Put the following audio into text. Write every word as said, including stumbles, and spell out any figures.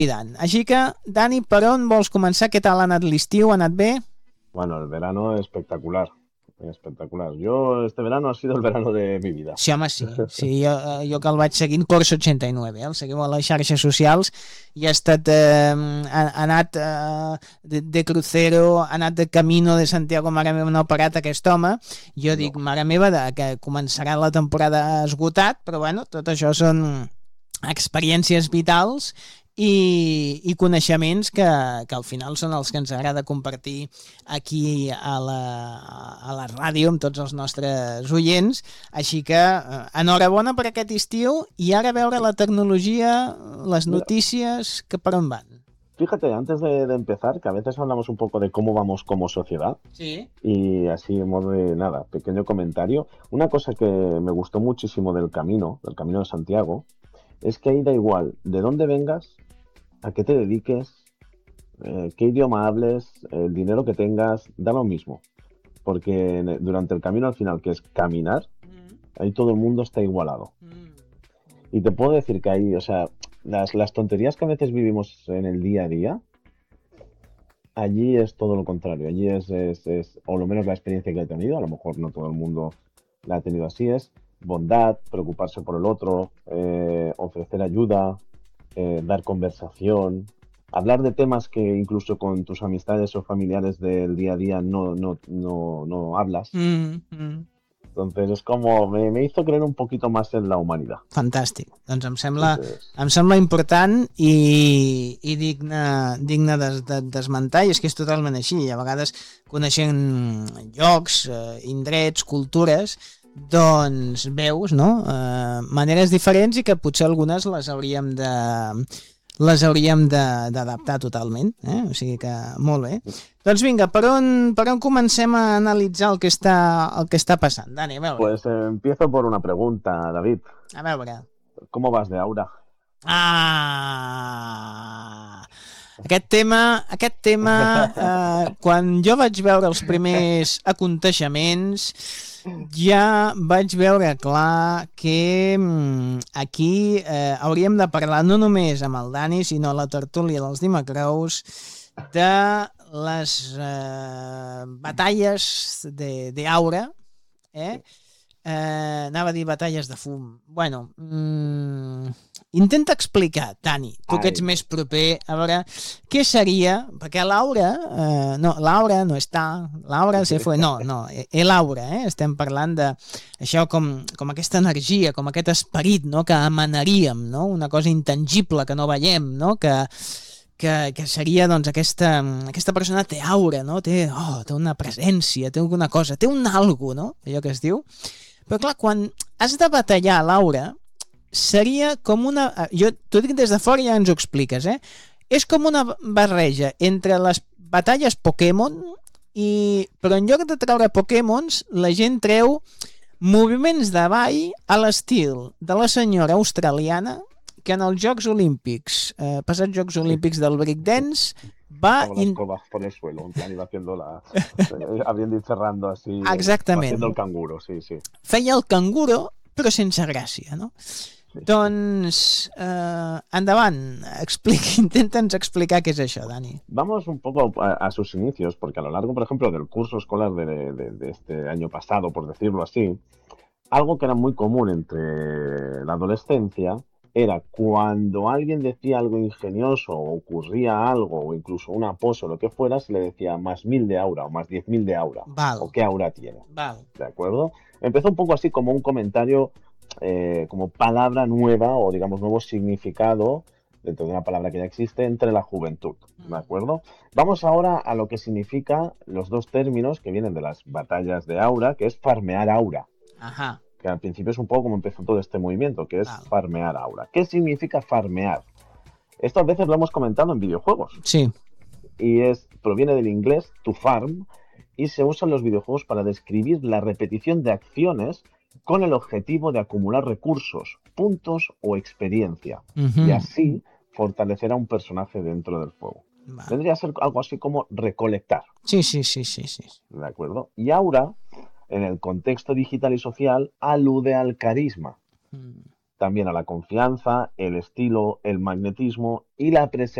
Així que, Dani, per on vols començar? Què tal ha anat l'estiu? Ha anat bé? Bueno, el verano espectacular, espectacular. Yo, este verano ha sido el verano de mi vida. Sí, home, sí. sí jo, jo que el vaig seguint, Corso ochenta y nueve, eh? El seguim a les xarxes socials i ha estat, eh, ha, ha anat eh, de, de crucero, ha anat de camino de Santiago, mare meva, no ha parat aquest home. Jo dic, No. mare meva, de, que començarà la temporada esgotat, però bueno, tot això són experiències vitals i, i coneixements que, que al final són els que ens agrada compartir aquí a la, a la ràdio amb tots els nostres oients, així que eh, enhorabona per aquest estiu i ara veure la tecnologia, les notícies, que per on van. Fíjate, antes de, de empezar, que a veces hablamos un poco de cómo vamos como sociedad, Sí. y así en modo de nada, pequeño comentario, una cosa que me gustó muchísimo del camino, del Camino de Santiago, es que ahí da igual de dónde vengas, a qué te dediques, eh, qué idioma hables, el dinero que tengas, da lo mismo. Porque en- durante el camino al final, que es caminar, ahí todo el mundo está igualado. Y te puedo decir que ahí, o sea, las, las tonterías que a veces vivimos en el día a día, allí es todo lo contrario. Allí es, es, es, o lo menos la experiencia que he tenido, a lo mejor no todo el mundo la ha tenido así, es bondad, preocuparse por el otro, eh, ofrecer ayuda, eh, dar conversación, hablar de temas que incluso con tus amistades o familiares del día a día no, no, no, no hablas. Mm, mm. Entonces es como, me, me hizo creer un poquito más en la humanidad. Fantàstic. Doncs em sembla, Entonces, em sembla important i, i digne, digne de, de, d'esmentar, i és que és totalment així. A vegades coneixent llocs, eh, indrets, cultures, doncs veus, no? Eh, maneres diferents i que potser algunes les hauríem de les hauríem de- d'adaptar totalment, eh? O sigui que molt bé. Doncs vinga, per on, per on comencem a analitzar el que està, el que està passant? Dani, a veure. pues eh, empiezo por una pregunta, David. A veure. ¿Cómo vas de aura? Ah! Aquest tema, aquest tema eh, quan jo vaig veure els primers aconteixements, ja vaig veure clar que mm, aquí eh, hauríem de parlar no només amb el Dani, sinó a la tertúlia dels Dimacrous, de les eh, batalles de, de aura, eh? Eh, anava a dir batalles de fum. Bueno, mm, intenta explicar, Dani, tu que ets Ai. més proper, a veure què seria, perquè l'aura, eh, no, l'aura no està, l'aura se fue, no, no, eh, l'aura, eh? Estem parlant de això com, com aquesta energia, com aquest esperit, no?, que emanaríem, no?, una cosa intangible que no veiem, no?, que que, que seria, doncs, aquesta, aquesta persona té aura, no? Té, oh, té una presència, té alguna cosa, té un algo, no? Allò que es diu. Però clar, quan has de batallar l'aura, seria com una... Jo t'ho dic des de fora i ja ens ho expliques, eh? És com una barreja entre les batalles Pokémon i... Però en lloc de treure Pokémons, la gent treu moviments de ball a l'estil de la senyora australiana que en els Jocs Olímpics, eh, passats Jocs Olímpics del breakdance, va... Como las In... corbas por el suelo, en plan iba haciendo la... eh, abriendo y cerrando así. Exactament. Haciendo el canguro, sí, sí. Feia el canguro, però sense gràcia, no? Sí. Doncs, eh, endavant, explica, intenta'ns explicar què és això, Dani. Vamos un poco a, a sus inicios, porque a lo largo, por ejemplo, del curso escolar de, de- de este año pasado, por decirlo así, algo que era muy común entre la adolescencia era cuando alguien decía algo ingenioso o ocurría algo o incluso una pose o lo que fuera, se le decía más mil de aura o más diez mil de aura Val. o qué aura tiene, Val. ¿de acuerdo? Empezó un poco así como un comentario, eh, como palabra nueva o digamos nuevo significado dentro de una palabra que ya existe entre la juventud, ¿de acuerdo? Vamos ahora a lo que significa los dos términos que vienen de las batallas de aura, que es farmear aura. Ajá. Que al principio es un poco como empezó todo este movimiento, que es Vale. farmear aura. ¿Qué significa farmear? Esto a veces lo hemos comentado en videojuegos Sí. y es proviene del inglés to farm y se usa en los videojuegos para describir la repetición de acciones con el objetivo de acumular recursos, puntos o experiencia Mhm. y así fortalecer a un personaje dentro del juego. Val. Vendría a ser algo así como recolectar. Sí, sí, sí, sí, sí. ¿De acuerdo? Y aura, en el contexto digital y social, alude al carisma. Mm. también a la confianza, el estilo, el magnetismo y la presencia